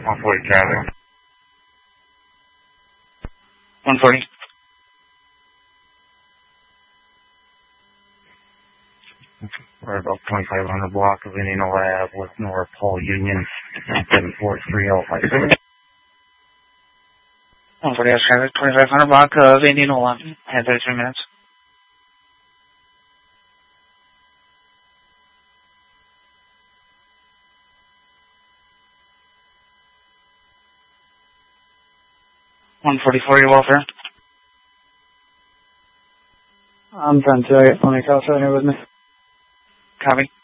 140 Charlie. 140. We're about 2500 block of Indian Lab with North Pole Union 74305. 140 Oscar, 2500 block of Indianola. I have 33 minutes. $144, your welfare. I'm trying to get Tony Caltrainer with me. Copy.